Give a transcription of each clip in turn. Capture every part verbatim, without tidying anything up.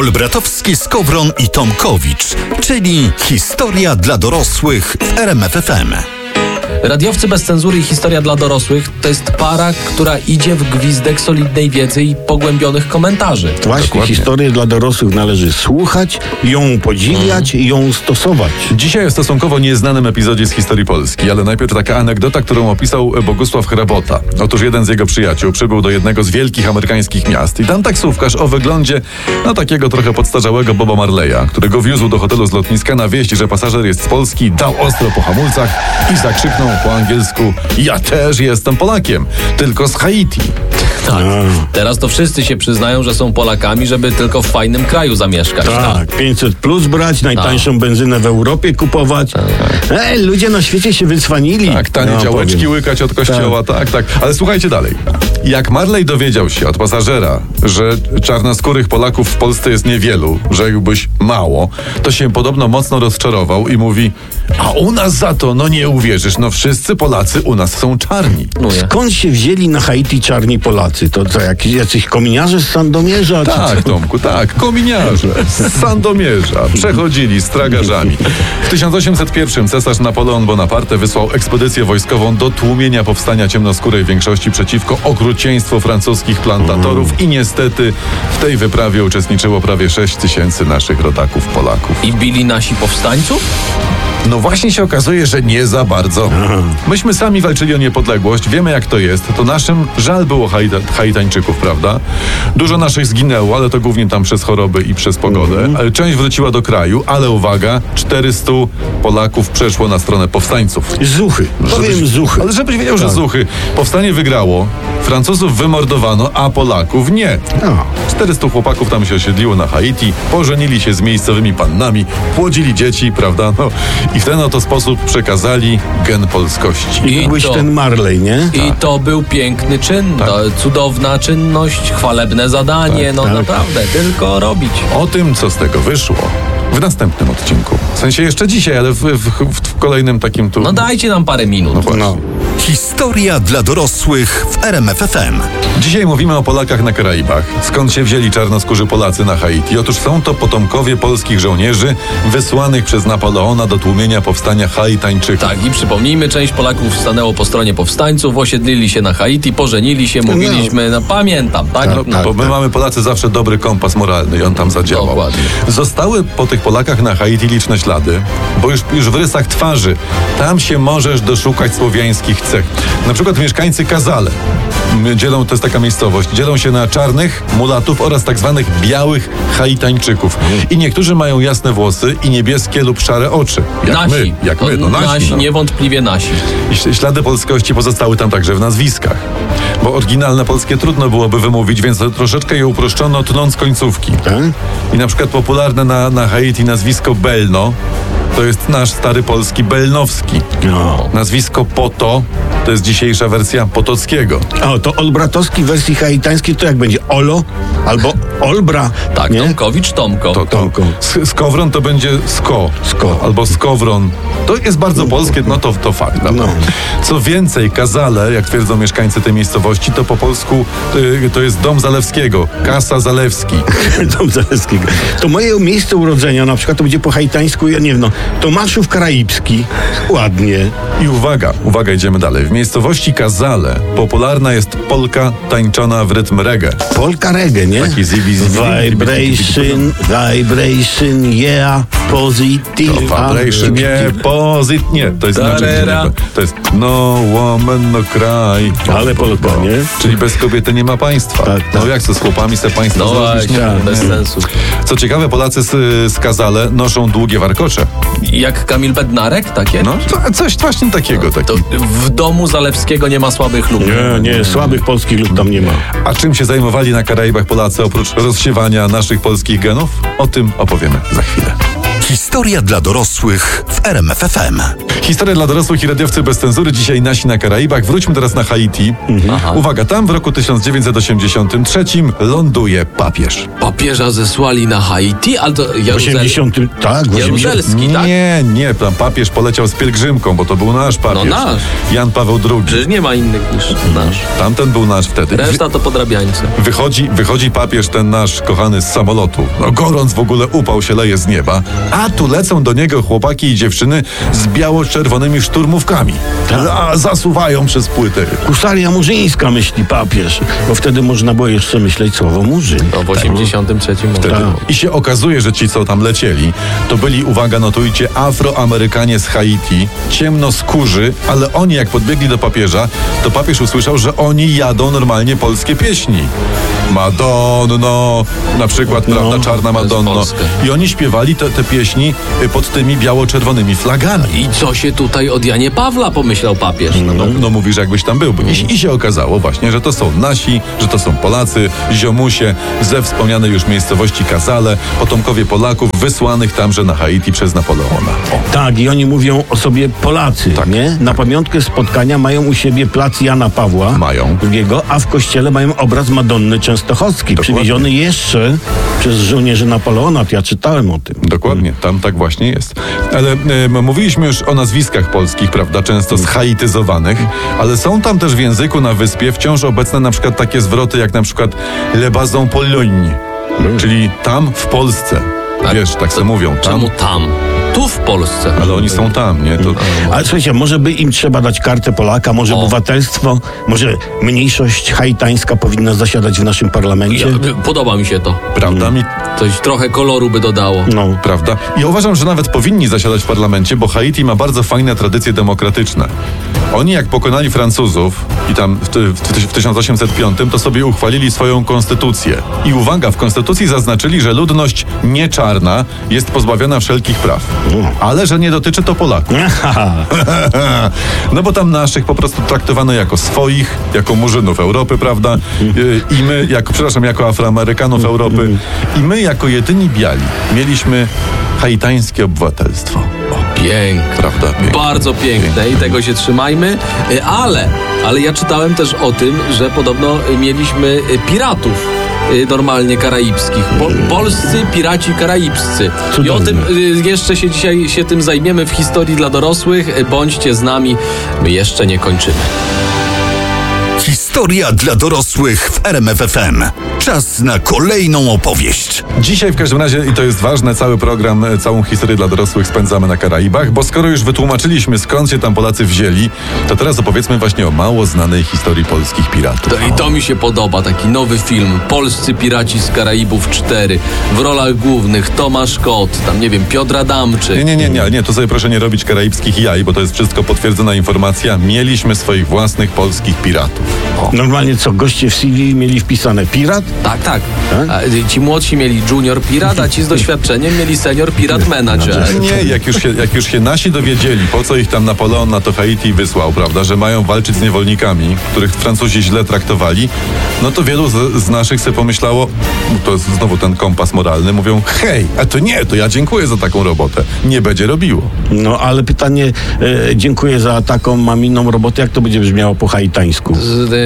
Olbratowski, Skowron i Tomkowicz, czyli historia dla dorosłych w R M F F M. Radiowcy bez cenzury i historia dla dorosłych to jest para, która idzie w gwizdek solidnej wiedzy i pogłębionych komentarzy. Właśnie Dokładnie. Historię dla dorosłych należy słuchać, ją podziwiać i ją stosować. Dzisiaj o stosunkowo nieznanym epizodzie z historii Polski, ale najpierw taka anegdota, którą opisał Bogusław Hrabota. Otóż jeden z jego przyjaciół przybył do jednego z wielkich amerykańskich miast i tam taksówkarz o wyglądzie no takiego trochę podstarzałego Boba Marleya, którego wiózł do hotelu z lotniska na wieść, że pasażer jest z Polski, dał ostro po hamulcach i zakrzyknął po angielsku: ja też jestem Polakiem, tylko z Haiti. Tak. Teraz to wszyscy się przyznają, że są Polakami, żeby tylko w fajnym kraju zamieszkać. Tak, pięćset plus brać, najtańszą tak. benzynę w Europie kupować. Tak. Ej, ludzie na świecie się wycwanili. Tak, tanie no, działeczki powiem. łykać od kościoła, tak. tak, tak. Ale słuchajcie dalej. Jak Marley dowiedział się od pasażera, że czarnoskórych Polaków w Polsce jest niewielu, rzekłbyś mało, to się podobno mocno rozczarował i mówi: a u nas za to, no nie uwierzysz, no wszyscy Polacy u nas są czarni. Skąd się wzięli na Haiti czarni Polacy? To co, jakiś, jacyś kominiarze z Sandomierza? Tak, Tomku, tak, kominiarze z Sandomierza przechodzili z tragarzami. W tysiąc osiemset jeden cesarz Napoleon Bonaparte wysłał ekspedycję wojskową do tłumienia powstania ciemnoskórej większości przeciwko okrucieństwu francuskich plantatorów mm. i niestety w tej wyprawie uczestniczyło prawie sześć tysięcy naszych rodaków Polaków. I bili nasi powstańców? No właśnie się okazuje, że nie za bardzo. Myśmy sami walczyli o niepodległość, wiemy jak to jest. To naszym żal było Haita- Haitańczyków, prawda? Dużo naszych zginęło, ale to głównie tam przez choroby i przez pogodę. Mm-hmm. Część wróciła do kraju, ale uwaga, czterysta Polaków przeszło na stronę powstańców. Zuchy, powiem zuchy. Ale żebyś wiedział, tak. że zuchy. Powstanie wygrało, Francuzów wymordowano, a Polaków nie. No. czterysta chłopaków tam się osiedliło na Haiti, pożenili się z miejscowymi pannami, płodzili dzieci, prawda? No. I w ten oto sposób przekazali gen polskości. I byłeś ten Marley, nie? I tak. to był piękny czyn, tak. cudowna czynność, chwalebne zadanie, tak, no tak. naprawdę, tylko robić. O tym, co z tego wyszło, w następnym odcinku. W sensie jeszcze dzisiaj, ale w, w, w, w kolejnym takim tu... No dajcie nam parę minut. No, no. Historia dla dorosłych w R M F F M. Dzisiaj mówimy o Polakach na Karaibach. Skąd się wzięli czarnoskórzy Polacy na Haiti? Otóż są to potomkowie polskich żołnierzy wysłanych przez Napoleona do tłumienia powstania Haitańczyków. Tak, i przypomnijmy, część Polaków stanęło po stronie powstańców, osiedlili się na Haiti, pożenili się, mówiliśmy, no, no pamiętam, tak? No, no, tak bo my tak. mamy Polacy zawsze dobry kompas moralny i on tam zadziałał. Dokładnie. Zostały po tych Polakach na Haiti liczne ślady, bo już, już w rysach twarzy tam się możesz doszukać słowiańskich cech. Na przykład mieszkańcy Kazale dzielą, to jest taka miejscowość, dzielą się na czarnych, mulatów oraz tak zwanych białych Haitańczyków. I niektórzy mają jasne włosy i niebieskie lub szare oczy. Jak nasi. my, jak my, no nasi. Nasi, no. niewątpliwie nasi. I ślady polskości pozostały tam także w nazwiskach. Bo oryginalne polskie trudno byłoby wymówić, więc troszeczkę je uproszczono, tnąc końcówki. Tak? I na przykład popularne na, na Haiti nazwisko Belno to jest nasz stary polski Belnowski. No. Nazwisko Poto to jest dzisiejsza wersja Potockiego. O, to Olbratowski w wersji haitańskiej to jak będzie? Olo? Albo Olbra? Tak, nie? Tomkowicz, Tomko. To, to. Tomko. Sk- Skowron to będzie Sko. Sko. Albo Skowron. To jest bardzo polskie, no to, to fakt. No. Co więcej, Kazale, jak twierdzą mieszkańcy tej miejscowości, to po polsku y, to jest Dom Zalewskiego. Kasa Zalewski. Dom Zalewskiego. To moje miejsce urodzenia na przykład to będzie po haitańsku, ja nie wiem, no, Tomaszów Karaibski. Ładnie. I uwaga, uwaga, idziemy dalej. W miejscowości Kazale popularna jest polka tańczona w rytm reggae. Polka reggae, nie? Taki zibi, zibi, Vibration, vibration, yeah, positive. To vibration, nie, posit, nie. To jest inaczej. To jest no woman, no cry. Ale polka, nie? Czyli bez kobiety nie ma państwa. Tak, tak. No jak to z chłopami se państwo No złożyć? właśnie, Nie, bez nie. sensu. Co ciekawe, Polacy z, z Kazale noszą długie warkocze. Jak Kamil Bednarek, takie? No, to, coś właśnie takiego. Taki. To w domu Zalewskiego nie ma słabych lub. Nie, nie, słabych polskich lub tam nie ma. A czym się zajmowali na Karaibach Polacy oprócz rozsiewania naszych polskich genów? O tym opowiemy za chwilę. Historia dla dorosłych w R M F F M. Historia dla dorosłych i radiowcy bez cenzury. Dzisiaj nasi na Karaibach. Wróćmy teraz na Haiti. Aha. Uwaga, tam w roku tysiąc dziewięćset osiemdziesiątym trzecim ląduje papież. Papieża zesłali na Haiti, ale to W Jaruzel... osiemdziesiątym, tak, w osiemdziesiątym. Jaruzelski, tak? Nie, nie, tam papież poleciał z pielgrzymką, bo to był nasz papież. No nasz. Jan Paweł drugi. Przecież nie ma innych niż nasz. Tamten był nasz wtedy. Reszta to podrabiańcy. Wychodzi, wychodzi papież ten nasz kochany z samolotu. No gorąc w ogóle upał się leje z nieba. A tu lecą do niego chłopaki i dziewczyny z biało-czerwonymi szturmówkami. A, zasuwają przez płyty. Husaria murzyńska, myśli papież, bo wtedy można było jeszcze myśleć słowo murzyn. No w osiemdziesiątym trzecim Wtedy. roku. I się okazuje, że ci, co tam lecieli, to byli, uwaga, notujcie, Afroamerykanie z Haiti, ciemnoskórzy, ale oni jak podbiegli do papieża, to papież usłyszał, że oni jadą normalnie polskie pieśni. Madonno, na przykład, No, prawda, Czarna to jest Madonno. polskie. I oni śpiewali te, te pieśni y, pod tymi biało-czerwonymi flagami. I co się tutaj od Janie Pawla pomyślał papież? No, no mówisz, jakbyś tam był. I, I się okazało właśnie, że to są nasi, że to są Polacy, ziomusie ze wspomnianej już miejscowości Casale, potomkowie Polaków wysłanych tamże na Haiti przez Napoleona. O. Tak, i oni mówią o sobie Polacy, Tak. nie? Na pamiątkę spotkania mają u siebie plac Jana Pawła Mają. drugiego, a w kościele mają obraz Madonny Częstochowskiej, Dokładnie. przywieziony jeszcze przez żołnierzy Napoleona. Ja czytałem o tym. Dokładnie, tam tak właśnie jest. Ale e, mówiliśmy już o nazwiskach polskich, prawda, często schaityzowanych, ale są tam też w języku na wyspie wciąż obecne na przykład takie zwroty jak na przykład le bazon Pologne, czyli tam w Polsce. Tak. Wiesz, tak se mówią. Tam, Czemu tam? Tu w Polsce. ale oni są tam, nie? To, Ale słuchajcie, może by im trzeba dać kartę Polaka, może O. obywatelstwo, może mniejszość haitańska powinna zasiadać w naszym parlamencie. Ja, podoba mi się to. prawda mi Coś trochę koloru by dodało. No. Prawda? Ja uważam, że nawet powinni zasiadać w parlamencie, bo Haiti ma bardzo fajne tradycje demokratyczne. Oni jak pokonali Francuzów i tam w, ty, w, ty- w tysiąc osiemset piątym, to sobie uchwalili swoją konstytucję. I uwaga, w konstytucji zaznaczyli, że ludność nie czarna jest pozbawiona wszelkich praw. Ale że nie dotyczy to Polaków. No bo tam naszych po prostu traktowano jako swoich, jako murzynów Europy, prawda? Y, I my, jako, przepraszam, jako Afroamerykanów Europy. I my jako jedyni biali mieliśmy haitańskie obywatelstwo. O, Piękne. prawda? Piękne. Bardzo piękne i tego się trzymajmy. Y, Ale, ale ja czytałem też o tym, że podobno y, mieliśmy y, piratów. y, Normalnie karaibskich. Po, polscy piraci karaibscy. I o Cudowne. tym y, jeszcze się dzisiaj się tym zajmiemy w historii dla dorosłych. Y, Bądźcie z nami. My jeszcze nie kończymy. Historia dla dorosłych w R M F F M. Czas na kolejną opowieść. Dzisiaj w każdym razie, i to jest ważne, cały program, e, całą historię dla dorosłych spędzamy na Karaibach, bo skoro już wytłumaczyliśmy, skąd się tam Polacy wzięli, to teraz opowiedzmy właśnie o mało znanej historii polskich piratów. To, I to mi się podoba, taki nowy film. Polscy piraci z Karaibów cztery. W rolach głównych Tomasz Kot, tam nie wiem, Piotr Adamczyk. Nie, nie, nie, nie, nie, to sobie proszę nie robić karaibskich jaj, bo to jest wszystko potwierdzona informacja. Mieliśmy swoich własnych polskich piratów. O. Normalnie co, goście w C V mieli wpisane pirat? Tak, tak. Tak? A, y, ci młodsi mieli junior pirat, a ci z doświadczeniem mieli senior pirat manager. Nie, jak już, się, jak już się nasi dowiedzieli, po co ich tam Napoleon na to Haiti wysłał, prawda, że mają walczyć z niewolnikami, których Francuzi źle traktowali, no to wielu z, z naszych sobie pomyślało, to jest znowu ten kompas moralny, mówią, hej, a to nie, to ja dziękuję za taką robotę. Nie będzie robiło. No ale pytanie, e, dziękuję za taką maminną robotę, jak to będzie brzmiało po haitańsku?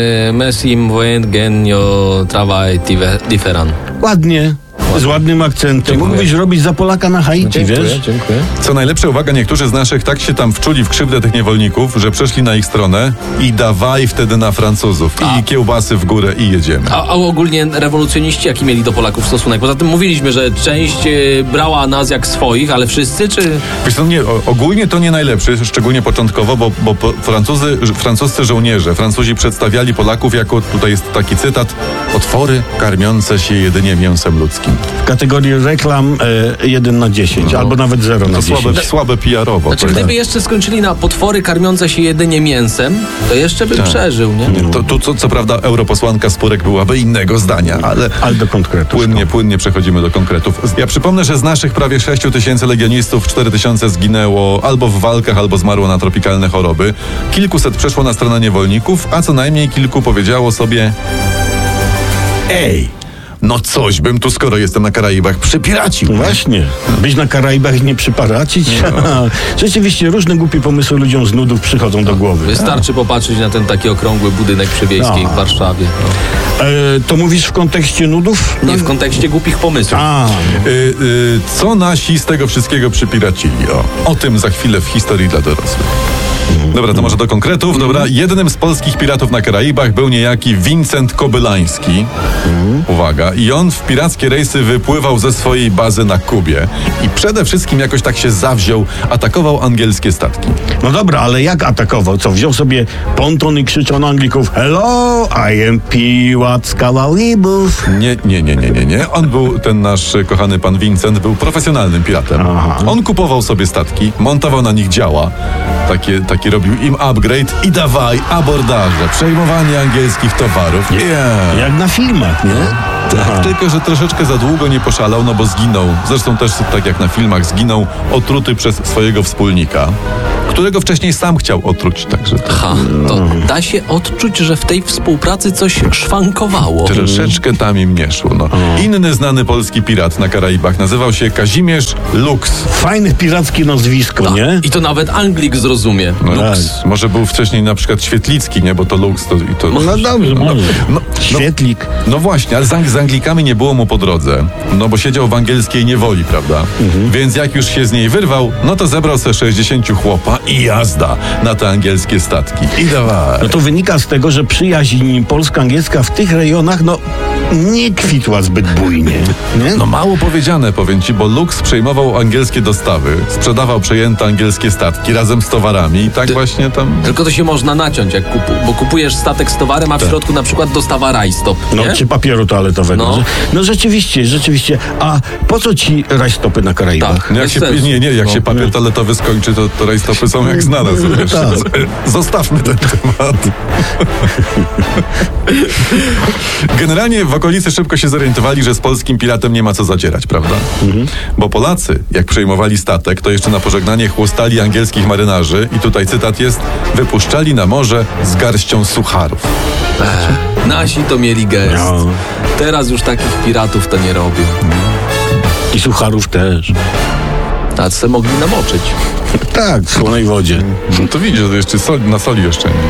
Messi mwen genio travail diferan. Ładnie, z ładnym akcentem. Dziękuję. Mógłbyś robić za Polaka na Haiti, wiesz? dziękuję. Co najlepsze, uwaga, niektórzy z naszych tak się tam wczuli w krzywdę tych niewolników, że przeszli na ich stronę i dawaj wtedy na Francuzów. A. I kiełbasy w górę i jedziemy. A, a ogólnie rewolucjoniści jaki mieli do Polaków stosunek? Poza tym mówiliśmy, że część e, brała nas jak swoich, ale wszyscy, czy... Wiesz co, nie, o- ogólnie to nie najlepszy, szczególnie początkowo, bo, bo po, Francuzy, ż- francuscy żołnierze, Francuzi przedstawiali Polaków jako, tutaj jest taki cytat, potwory karmiące się jedynie mięsem ludzkim. W kategorii reklam e, jeden na dziesięć, No. albo nawet zero na To dziesięć. słabe, słabe P R-owo. Znaczy, to jest. gdyby jeszcze skończyli na potwory karmiące się jedynie mięsem, to jeszcze bym Tak. przeżył, nie? To, tu co, co prawda europosłanka Spurek byłaby innego zdania, ale Ale do konkretów. płynnie, płynnie przechodzimy do konkretów. Ja przypomnę, że z naszych prawie sześć tysięcy legionistów cztery tysiące zginęło albo w walkach, albo zmarło na tropikalne choroby. Kilkuset przeszło na stronę niewolników, a co najmniej kilku powiedziało sobie: ej, no coś bym tu, skoro jestem na Karaibach, przypiracił. Właśnie. Być na Karaibach i nie przyparacić. No. Rzeczywiście różne głupie pomysły ludziom z nudów przychodzą do głowy. Wystarczy popatrzeć na ten taki okrągły budynek Przewieskiej No. w Warszawie. No. E, to mówisz w kontekście nudów? Nie w kontekście głupich pomysłów. A, Y, y, co nasi z tego wszystkiego przypiracili? O, o tym za chwilę w historii dla dorosłych. Dobra, to może do konkretów. Dobra, jednym z polskich piratów na Karaibach był niejaki Wincent Kobylański. Uwaga. I on w pirackie rejsy wypływał ze swojej bazy na Kubie. I przede wszystkim jakoś tak się zawziął, atakował angielskie statki. no dobra, ale jak atakował? Co, wziął sobie ponton i krzyczał na Anglików: Hello, I am Piłat z Karaibów. Nie, nie, nie, nie, nie, nie. On był, ten nasz kochany pan Vincent, był profesjonalnym piratem. Aha. On kupował sobie statki, montował na nich działa. Takie, taki robił im upgrade i dawaj, abordaże, przejmowanie angielskich towarów. Yeah. Jak na filmach, nie? Tak, tylko że troszeczkę za długo nie poszalał, no bo zginął. Zresztą też tak jak na filmach zginął otruty przez swojego wspólnika, którego wcześniej sam chciał otruć, także to Ha, to da się odczuć, że w tej współpracy coś szwankowało. troszeczkę tam im nie szło. No. Inny znany polski pirat na Karaibach nazywał się Kazimierz Lux. Fajne pirackie nazwisko, Tak. nie? I to nawet Anglik zrozumie. No, Lux. Może był wcześniej na przykład Świetlicki, nie? Bo to Lux to... I to No dobrze, no, może. no, Świetlik. no właśnie, ale z, Ang- z Anglikami nie było mu po drodze, no bo siedział w angielskiej niewoli, prawda? Więc jak już się z niej wyrwał, no to zebrał se sześćdziesięciu chłopa i jazda na te angielskie statki. I dawaj. No to wynika z tego, że przyjaźń polsko-angielska w tych rejonach, no, nie kwitła zbyt bujnie, nie? No mało powiedziane, powiem ci, bo Lux przejmował angielskie dostawy, sprzedawał przejęte angielskie statki razem z towarami i tak właśnie tam... Tylko to się można naciąć, jak kupu, bo kupujesz statek z towarem, a w środku na przykład dostawa rajstop, No, nie? czy papieru toaletowego. No. No. no rzeczywiście, rzeczywiście. A po co ci rajstopy na Karaibach? Tak. No jak Bez się, sensu. nie, nie, jak No. się papier toaletowy skończy, to, to rajstopy są jak znalazł. Wiesz. Tak. Zostawmy ten temat. Generalnie w okolicy szybko się zorientowali, że z polskim piratem nie ma co zadzierać, prawda? Bo Polacy, jak przejmowali statek, to jeszcze na pożegnanie chłostali angielskich marynarzy i tutaj cytat jest: wypuszczali na morze z garścią sucharów. Nasi to mieli gest. No. Teraz już takich piratów to nie robią. I sucharów też. A se mogli namoczyć. Tak, w słonej wodzie. No to widzisz, że jeszcze soli, na soli oszczędzić.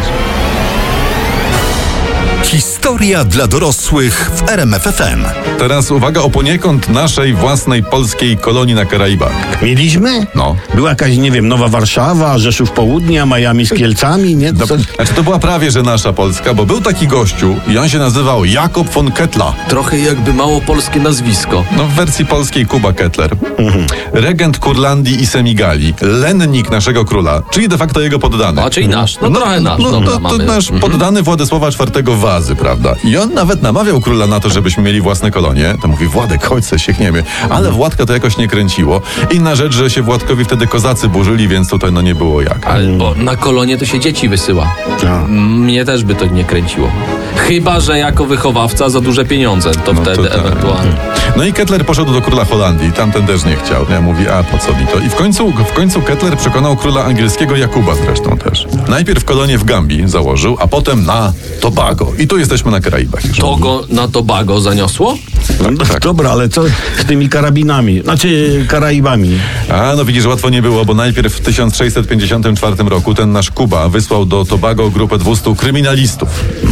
Historia dla dorosłych w R M F F M. Teraz uwaga o poniekąd naszej własnej polskiej kolonii na Karaibach. Mieliśmy? No. Była jakaś, nie wiem, Nowa Warszawa, Rzeszów Południa, Miami z Kielcami, nie? No, Co? znaczy to była prawie, że nasza Polska, bo był taki gościu i on się nazywał Jakob von Kettler. Trochę jakby mało polskie nazwisko. No w wersji polskiej Kuba Kettler. Regent Kurlandii i Semigalii. Lennik naszego króla, czyli de facto jego poddany. A czyli nasz. No, trochę nasz. No, Dobra, to, to mamy. nasz poddany Władysława czwartego Wazy, prawda? I on nawet namawiał króla na to, żebyśmy mieli własne kolonie. To mówi: Władek, chodź se, siechniemy. Ale Władka to jakoś nie kręciło. Inna rzecz, że się Władkowi wtedy kozacy burzyli, więc tutaj no nie było jak. Albo na kolonie to się dzieci wysyła. Tak. Mnie też by to nie kręciło. Chyba że jako wychowawca za duże pieniądze, to No to wtedy tak. ewentualnie. No i Kettler poszedł do króla Holandii, tamten też nie chciał. Ja mówi: a po co mi to? I w końcu, w końcu Kettler przekonał króla angielskiego, Jakuba zresztą też. Najpierw kolonię w Gambii założył, a potem na Tobago. I tu jesteśmy na Karaibach już. To go na Tobago zaniosło? No, tak. Dobra, ale co z tymi karabinami? Znaczy Karaibami. A no widzisz, łatwo nie było, bo najpierw w tysiąc sześćset pięćdziesiątym czwartym roku ten nasz Kuba wysłał do Tobago grupę dwustu kryminalistów.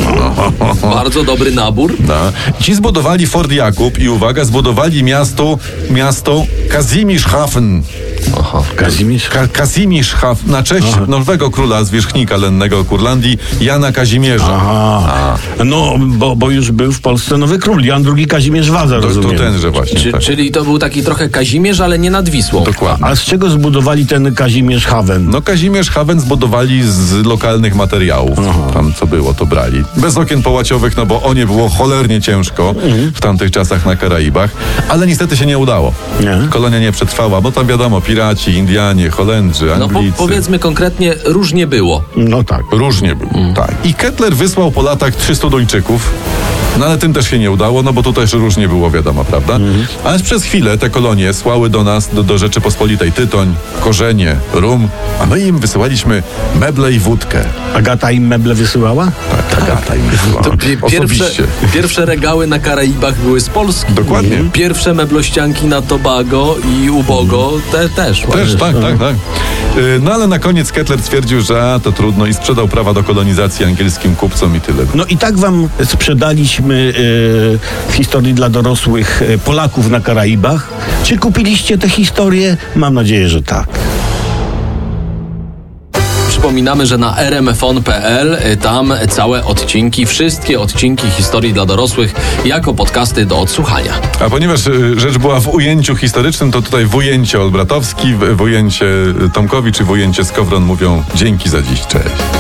Bardzo dobry nabór. No. Ci zbudowali Fort Jakub i uwaga, zbudowali miasto, miasto Kazimirzhafen. Aha. Kazimierz? Ka- Kazimirzhafen, na cześć nowego króla zwierzchnika lennego Kurlandii, Jana Kazimierza. Aha. No, bo, bo już był w Polsce nowy król, Jan drugi Kazimierz Wadza, To, to rozumiem. tenże właśnie. Czy, tak. Czyli to był taki trochę Kazimierz, ale nie nad Wisłą. Dokładnie. A z czego zbudowali ten Kazimierz Haven? No Kazimierz Haven zbudowali z lokalnych materiałów. Tam co było, to brali. Bez okien połaciowych, no bo o nie było cholernie ciężko w tamtych czasach na Karaibach. Ale niestety się nie udało. Nie? Kolonia nie przetrwała, bo tam wiadomo, piraci, Indianie, Holendrzy, No po, Anglicy. powiedzmy konkretnie, różnie było. No tak. Różnie było, tak. I Kettler wysłał po latach trzystu Duńczyków No ale tym też się nie udało, no bo tu też różnie było, wiadomo, prawda? Mhm. Ale przez chwilę te kolonie słały do nas, do, do Rzeczypospolitej tytoń, korzenie, rum, a my im wysyłaliśmy meble i wódkę. Agata im meble wysyłała? Tak, Agata im wysyłała. To pi- pierwsze, Osobiście. pierwsze regały na Karaibach były z Polski. Dokładnie. Pierwsze meblościanki na Tobago i Ubogo te też. Też, tak, tak, tak. Yy, No ale na koniec Kettler twierdził, że a, to trudno i sprzedał prawa do kolonizacji angielskim kupcom i tyle. No i tak wam sprzedaliśmy e, w historii dla dorosłych e, Polaków na Karaibach. Czy kupiliście tę historię? Mam nadzieję, że tak. Przypominamy, że na r m f on kropka p l tam całe odcinki, wszystkie odcinki historii dla dorosłych jako podcasty do odsłuchania. A ponieważ y, rzecz była w ujęciu historycznym, to tutaj w ujęcie Olbratowski, w, w ujęcie Tomkowicz i w ujęcie Skowron mówią dzięki za dziś, cześć.